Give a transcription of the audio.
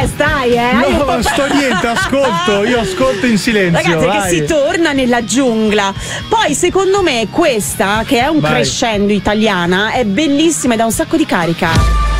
stai, No, sto niente, ascolto, io ascolto in silenzio. Ragazzi, vai. che si torna nella giungla. Poi secondo me questa, che è un Vai. crescendo italiana, è bellissima e dà un sacco di carica.